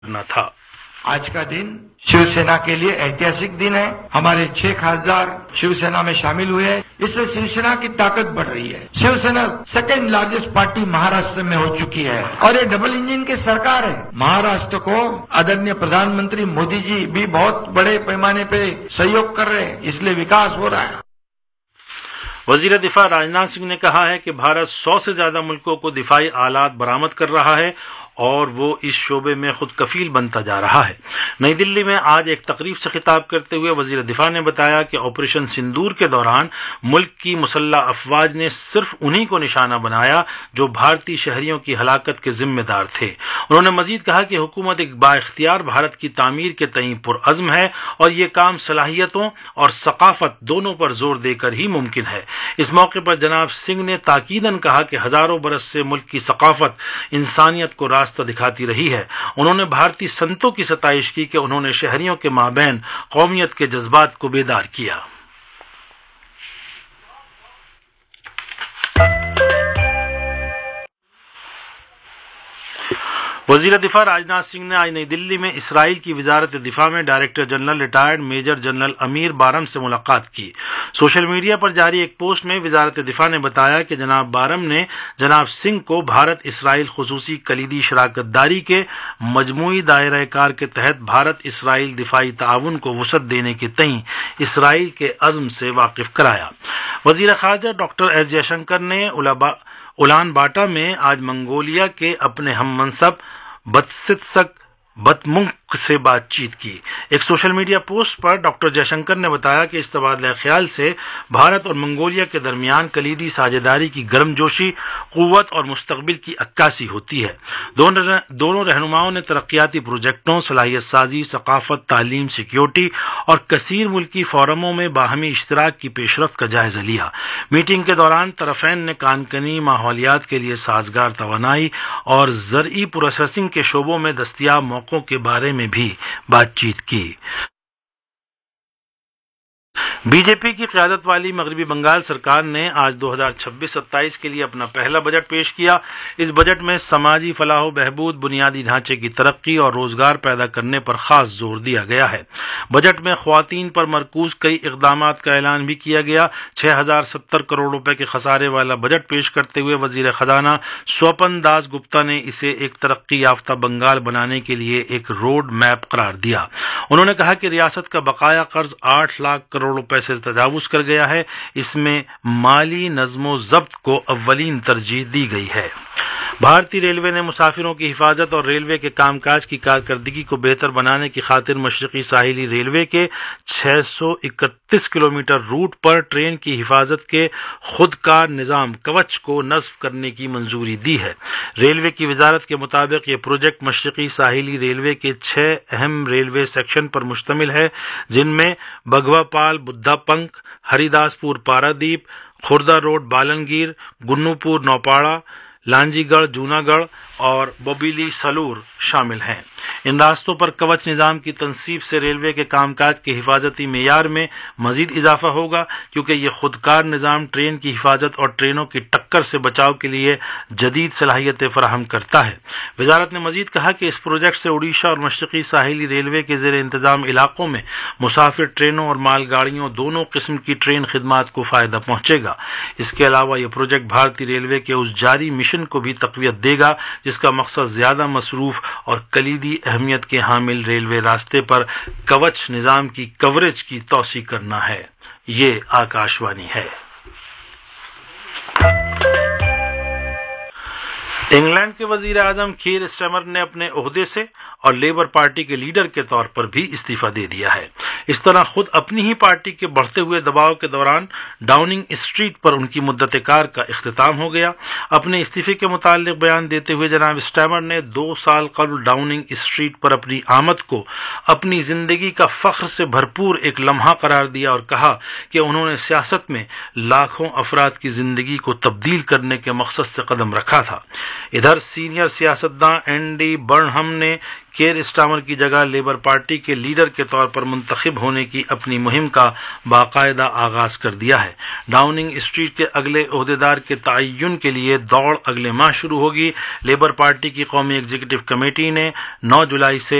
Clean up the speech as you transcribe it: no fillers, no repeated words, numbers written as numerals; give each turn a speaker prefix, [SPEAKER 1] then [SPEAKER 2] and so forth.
[SPEAKER 1] करना था।
[SPEAKER 2] आज का दिन शिवसेना के लिए ऐतिहासिक दिन है। हमारे 6 खासदार शिवसेना में शामिल हुए हैं। इससे शिवसेना की ताकत बढ़ रही है। Shiv Sena second largest party Maharashtra में हो चुकी है और ये डबल इंजन की सरकार है। महाराष्ट्र को आदरणीय प्रधानमंत्री मोदी जी भी बहुत बड़े पैमाने पे सहयोग कर रहे हैं, इसलिए विकास हो रहा है।
[SPEAKER 1] वजीर दिफा राजनाथ सिंह ने कहा है कि भारत 100 से ज्यादा मुल्कों को दिफाई आलात बरामद कर रहा है और वो इस शोबे में खुद कफील बनता जा रहा है। नई दिल्ली में आज एक तकरीब से खिताब करते हुए वजीर दिफा ने बताया कि ऑपरेशन सिंदूर के दौरान मुल्क की मुसल्लह अफवाज ने सिर्फ उन्हीं को निशाना बनाया जो भारतीय शहरियों की हलाकत के जिम्मेदार थे। उन्होंने मजीद कहा कि हुकूमत एक बाइख्तियार भारत की तामीर के तईं पुरअज़्म है और ये काम सलाहियतों और सकाफत दोनों पर जोर देकर ही मुमकिन है। इस मौके पर जनाब सिंह ने ताकीदन कहा कि हजारों बरस से मुल्क की सकाफत इंसानियत को रास्ता दिखाती रही है। उन्होंने भारतीय संतों की सताइश की कि उन्होंने शहरियों के माबैन कौमियत के जज्बात को बेदार किया। वजीर दिफा राजनाथ सिंह ने आज नई दिल्ली में इसराइल की वजारत दिफा में director general retired major general Amir बारम से मुलाकात की। सोशल मीडिया पर जारी एक पोस्ट में वजारत दिफा ने बताया कि जनाब बारम ने जनाब सिंह को भारत इसराइल खुसूसी कलीदी शराकतदारी के मजमूई दायरा कार के तहत भारत इसराइल दिफाई ताउन को वसअत देने के तईं इसराइल के अज़्म से वाकिफ कराया। वजीर खारजा डॉक्टर एस जयशंकर ने उलान बाटा में आज मंगोलिया के अपने हम मनसब बत्सित्सक बतमुंक से बातचीत की। एक सोशल मीडिया पोस्ट पर डॉक्टर जयशंकर ने बताया कि इस तबादला ख्याल से भारत और मंगोलिया के दरमियान कलीदी साझेदारी की गर्मजोशी, कुव्वत और मुस्तकबिल की अक्कासी होती है। दोनों रहनुमाओं ने तरक्याती प्रोजेक्टों, सलाहियत साजी, सकाफत, तालीम, सिक्योरिटी और कसीर मुल्की फोरमों में बाहमी इश्तराक की पेशरफ्त का जायजा लिया। मीटिंग के दौरान तरफैन ने कानकनी, माहौलियात के लिए साजगार तवानाई और ज़रई प्रोसेसिंग के शोबों में दस्तियाब मौक़ों के बारे में भी बातचीत की। बीजेपी की क़यादत वाली मगरबी बंगाल सरकार ने आज 2026-27 के लिए अपना पहला बजट पेश किया। इस बजट में समाजी फलाह बहबूद, बुनियादी ढांचे की तरक्की और रोजगार पैदा करने पर खास जोर दिया गया है। बजट में ख्वातीन पर मरकूज कई इक़दामात का ऐलान भी किया गया। 6070 करोड़ रुपए के खसारे वाला बजट पेश करते हुए वजीर खजाना स्वपन दास गुप्ता ने इसे एक तरक्की याफ्ता बंगाल बनाने के लिए एक रोड मैप करार दिया। उन्होंने कहा कि रियासत का बकाया कर्ज 8 लाख करोड़ रुपए से तजावुज कर गया है। इसमें माली नज़्मो ज़ब्त को अव्वलीन तरजीह दी गई है। भारतीय रेलवे ने मुसाफिरों की हिफाजत और रेलवे के कामकाज की कारकर्दगी को बेहतर बनाने की खातिर मशरकी साहिली रेलवे के 631 किलोमीटर रूट पर ट्रेन की हिफाजत के खुदकार निज़ाम कवच को नस्ब करने की मंजूरी दी है। रेलवे की वजारत के मुताबिक ये प्रोजेक्ट मशरकी साहिली रेलवे के 6 अहम रेलवे सेक्शन पर मुश्तमिल है, जिनमें बघवापाल बुद्धापंक, हरिदासपुर पारादीप, खुर्दा रोड बालनगीर, गुन्नूपुर नौपाड़ा, लांजीगढ़ जूनागढ़ और बोबीली सलूर शामिल हैं। इन रास्तों पर कवच निज़ाम की तनसीब से रेलवे के कामकाज के हिफाजती मेयार में मजीद इजाफा होगा, क्योंकि ये खुदकार निज़ाम ट्रेन की हिफाजत और ट्रेनों की टक्कर से बचाव के लिए जदीद सलाहियतें फराहम करता है। वजारत ने मजीद कहा कि इस प्रोजेक्ट से उड़ीसा और मशरकी साहिली रेलवे के ज़ेर इंतज़ाम इलाकों में मुसाफिर ट्रेनों और मालगाड़ियों दोनों किस्म की ट्रेन खिदमात को फ़ायदा पहुँचेगा। इसके अलावा यह प्रोजेक्ट भारतीय रेलवे के उस जारी मिशन को भी तक़वियत देगा जिसका मकसद ज़्यादा मसरूफ़ और कलीदी अहमियत के हामिल रेलवे रास्ते पर कवच निज़ाम की कवरेज की तौसी करना है। ये आकाशवाणी है। इंग्लैंड के वजीर आजम कीर स्टारमर ने अपने ओहदे से और लेबर पार्टी के लीडर के तौर पर भी इस्तीफा दे दिया है। इस तरह खुद अपनी ही पार्टी के बढ़ते हुए दबाव के दौरान डाउनिंग स्ट्रीट पर उनकी मुद्दत कार का इख्तिताम हो गया। अपने इस्तीफे के मुताल्लिक बयान देते हुए जनाब स्टारमर ने 2 साल कबल डाउनिंग स्ट्रीट पर अपनी आमद को अपनी जिंदगी का फख्र से भरपूर एक लम्हा करार दिया और कहा कि उन्होंने सियासत में लाखों अफराद की जिंदगी को तब्दील करने के मकसद से कदम रखा था। ادھر سینئر سیاستداں اینڈی برنہم نے کیئر اسٹارمر کی جگہ لیبر پارٹی کے لیڈر کے طور پر منتخب ہونے کی اپنی مہم کا باقاعدہ آغاز کر دیا ہے۔ ڈاؤننگ اسٹریٹ کے اگلے عہدیدار کے تعین کے لیے دوڑ اگلے ماہ شروع ہوگی۔ لیبر پارٹی کی قومی ایگزیکٹو کمیٹی نے 9 جولائی سے